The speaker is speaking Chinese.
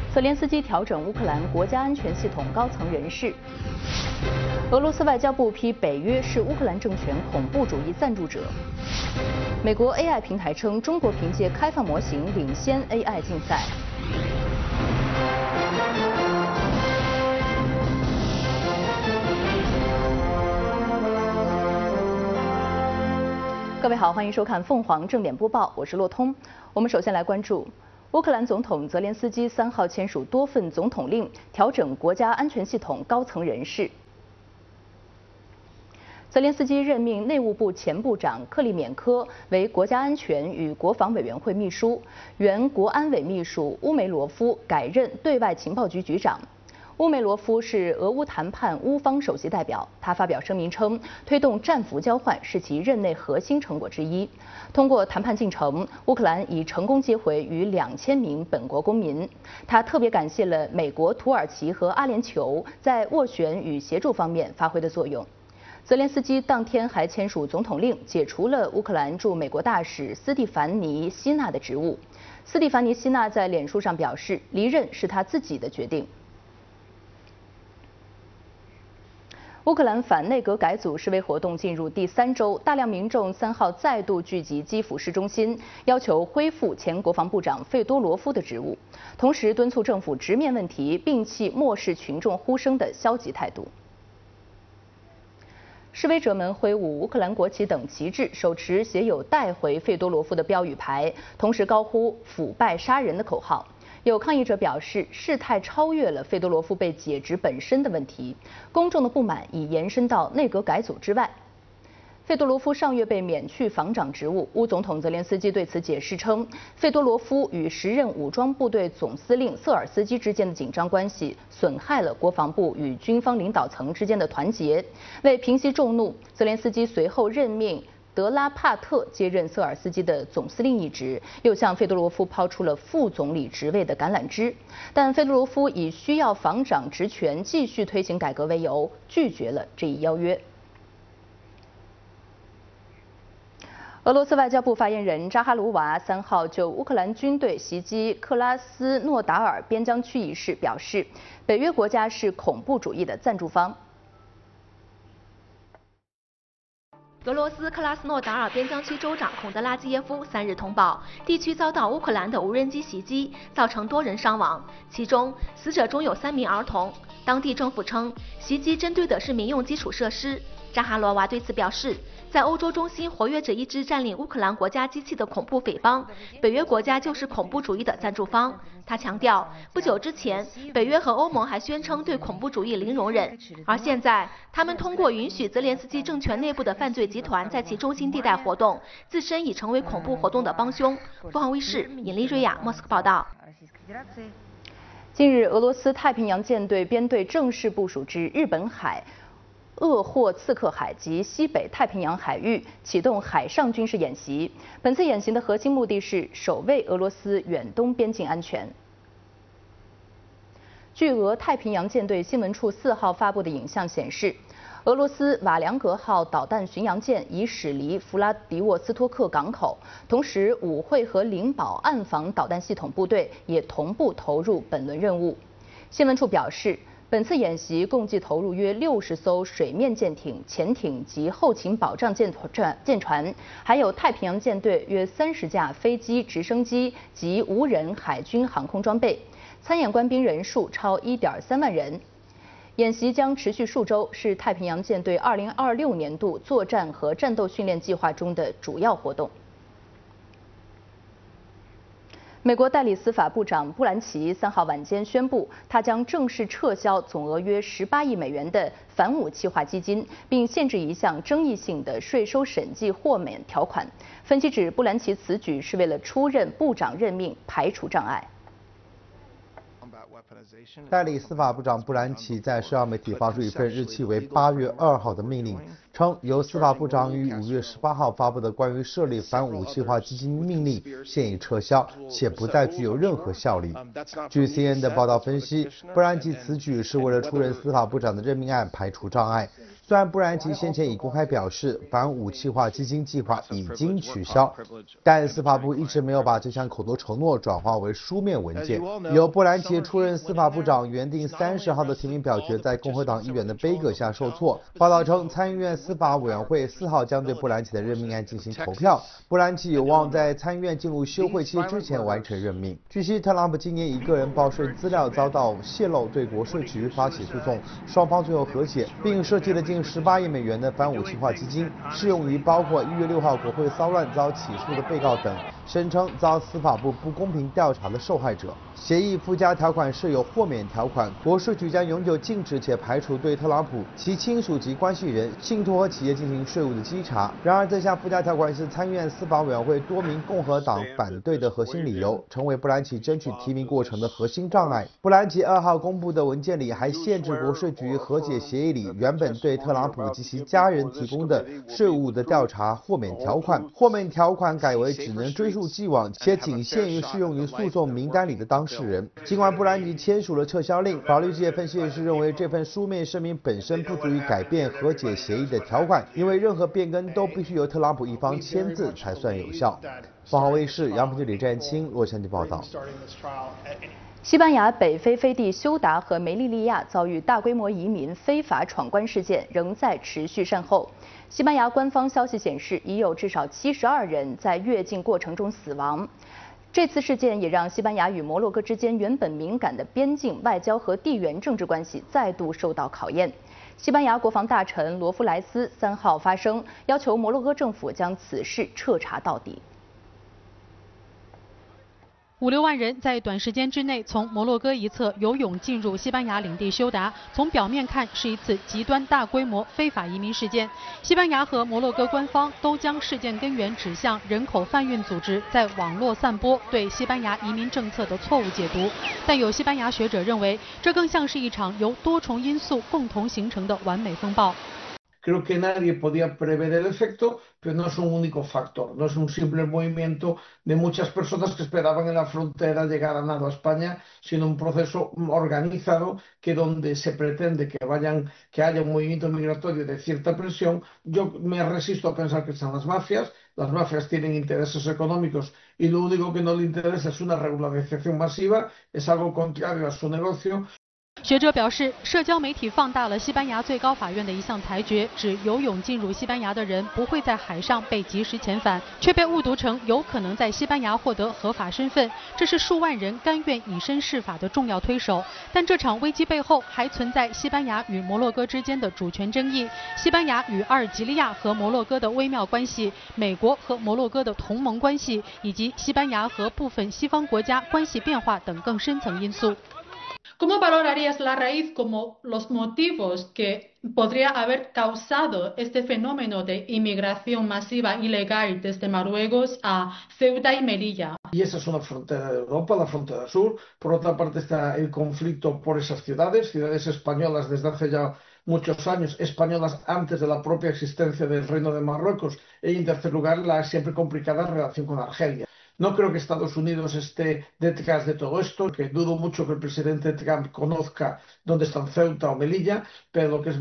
泽连斯基调整乌克兰国家安全系统高层人事。俄罗斯外交部批北约是乌克兰政权恐怖主义赞助者。美国 AI 平台称，中国凭借开放模型领先 AI 竞赛。各位好，欢迎收看凤凰正点播报，我是骆通。我们首先来关注乌克兰总统泽连斯基3号签署多份总统令，调整国家安全系统高层人事。泽连斯基任命内务部前部长克利缅科为国家安全与国防委员会秘书，原国安委秘书乌梅罗夫改任对外情报局局长。乌梅罗夫是俄乌谈判乌方首席代表，他发表声明称，推动战俘交换是其任内核心成果之一。通过谈判进程，乌克兰已成功接回逾2000名本国公民。他特别感谢了美国、土耳其和阿联酋在斡旋与协助方面发挥的作用。泽连斯基当天还签署总统令，解除了乌克兰驻美国大使斯蒂凡尼·希纳的职务。斯蒂凡尼·希纳在脸书上表示，离任是他自己的决定。乌克兰反内阁改组示威活动进入第3周，大量民众3号再度聚集基辅市中心，要求恢复前国防部长费多罗夫的职务，同时敦促政府直面问题，摒弃漠视群众呼声的消极态度。示威者们挥舞乌克兰国旗等旗帜，手持写有“带回费多罗夫”的标语牌，同时高呼“腐败杀人”的口号。有抗议者表示，事态超越了费多罗夫被解职本身的问题，公众的不满已延伸到内阁改组之外。费多罗夫上月被免去防长职务，乌总统泽连斯基对此解释称，费多罗夫与时任武装部队总司令瑟尔斯基之间的紧张关系损害了国防部与军方领导层之间的团结。为平息众怒，泽连斯基随后任命德拉帕特接任瑟尔斯基的总司令一职，又向费多罗夫抛出了副总理职位的橄榄枝，但费多罗夫以需要防长职权继续推行改革为由，拒绝了这一邀约。俄罗斯外交部发言人扎哈罗娃3号就乌克兰军队袭击克拉斯诺达尔边疆区一事表示，北约国家是恐怖主义的赞助方。 俄罗斯克拉斯诺达尔边疆区州长孔德拉基耶夫3日通报，地区遭到乌克兰的无人机袭击，造成多人伤亡，其中死者中有3名儿童。当地政府称，袭击针对的是民用基础设施。扎哈罗娃对此表示，在欧洲中心活跃着一支占领乌克兰国家机器的恐怖匪帮，北约国家就是恐怖主义的赞助方。他强调，不久之前，北约和欧盟还宣称对恐怖主义零容忍，而现在他们通过允许泽连斯基政权内部的犯罪集团在其中心地带活动，自身已成为恐怖活动的帮凶。凤凰卫视尹丽瑞亚莫斯科报道。 近日，俄罗斯太平洋舰队编队正式部署至日本海、鄂霍次克海及西北太平洋海域，启动海上军事演习。本次演习的核心目的是守卫俄罗斯远东边境安全。据俄太平洋舰队新闻处4号发布的影像显示，俄罗斯瓦良格号导弹巡洋舰已驶离弗拉迪沃斯托克港口，同时武会和灵堡岸防导弹系统部队也同步投入本轮任务。新闻处表示，本次演习共计投入约60艘水面舰艇、潜艇及后勤保障舰船，还有太平洋舰队约30架飞机、直升机及无人海军航空装备。参演官兵人数超1.3万人。演习将持续数周，是太平洋舰队2026年度作战和战斗训练计划中的主要活动。美国代理司法部长布兰奇3号晚间宣布，他将正式撤销总额约18亿美元的反武器化基金，并限制一项争议性的税收审计豁免条款。分析指，布兰奇此举是为了出任部长任命排除障碍。 代理司法部长布兰奇在社交媒体发出一份日期为8月2号的命令，称由司法部长于5月18号发布的关于设立反武器化基金命令现已撤销，且不再具有任何效力。据 CNN 的报道分析，布兰奇此举是为了出任司法部长的任命案排除障碍。 虽然布兰奇先前已公开表示反武器化基金计划已经取消，但司法部一直没有把这项口头承诺转化为书面文件。由布兰奇出任司法部长原定30号的提名表决在共和党议员的杯葛下受挫。报道称，参议院司法委员会4号将对布兰奇的任命案进行投票。布兰奇有望在参议院进入休会期之前完成任命。据悉，特朗普今年以个人报税资料遭到泄露，对国税局发起诉讼，双方最后和解，并设计了近18亿美元的反武器化基金，适用于包括1月6号国会骚乱遭起诉的被告等，声称遭司法部不公平调查的受害者。协议附加条款设有豁免条款，国税局将永久禁止且排除对特朗普、其亲属及关系人、信托和企业进行税务的稽查。然而，这项附加条款是参议院司法委员会多名共和党反对的核心理由，成为布兰奇争取提名过程的核心障碍。布兰奇2号公布的文件里还限制国税局和解协议里原本对特朗普及其家人提供的税务的调查豁免条款，豁免条款改为只能追溯既往，且仅限于适用于诉讼名单里的当事人。尽管布兰奇签署了撤销令，法律界分析人士认为这份书面声明本身不足以改变和解协议的条款，因为任何变更都必须由特朗普一方签字才算有效。凤凰卫视杨平李占清洛杉矶报道。 西班牙北非飞地休达和梅利利亚遭遇大规模移民非法闯关事件仍在持续善后。西班牙官方消息显示，已有至少72人在越境过程中死亡。这次事件也让西班牙与摩洛哥之间原本敏感的边境、外交和地缘政治关系再度受到考验。西班牙国防大臣罗夫莱斯3号发声，要求摩洛哥政府将此事彻查到底。 5、6万人在短时间之内从摩洛哥一侧游泳进入西班牙领地休达，从表面看是一次极端大规模非法移民事件。西班牙和摩洛哥官方都将事件根源指向人口贩运组织在网络散播对西班牙移民政策的错误解读，但有西班牙学者认为，这更像是一场由多重因素共同形成的完美风暴。 Creo que nadie podía prever el efecto, pero no es un único factor, no es un simple movimiento de muchas personas que esperaban en la frontera llegar a nado a España, sino un proceso organizado que donde se pretende que haya un movimiento migratorio de cierta presión. Yo me resisto a pensar que sean las mafias tienen intereses económicos y lo único que no le interesa es una regularización masiva, es algo contrario a su negocio. 学者表示，社交媒体放大了西班牙最高法院的一项裁决，指游泳进入西班牙的人不会在海上被及时遣返，却被误读成有可能在西班牙获得合法身份。这是数万人甘愿以身试法的重要推手。但这场危机背后还存在西班牙与摩洛哥之间的主权争议，西班牙与阿尔及利亚和摩洛哥的微妙关系，美国和摩洛哥的同盟关系，以及西班牙和部分西方国家关系变化等更深层因素。 ¿Cómo valorarías la raíz como los motivos que podría haber causado este fenómeno de inmigración masiva ilegal desde Marruecos a Ceuta y Melilla? Y esa es una frontera de Europa, la frontera sur. Por otra parte está el conflicto por esas ciudades españolas desde hace ya muchos años, españolas antes de la propia existencia del Reino de Marruecos. Y en tercer lugar, la siempre complicada relación con Argelia. No creo que Estados Unidos esté detrás de todo esto, que dudo mucho que el presidente Trump conozca dónde están Ceuta o Melilla, pero lo que es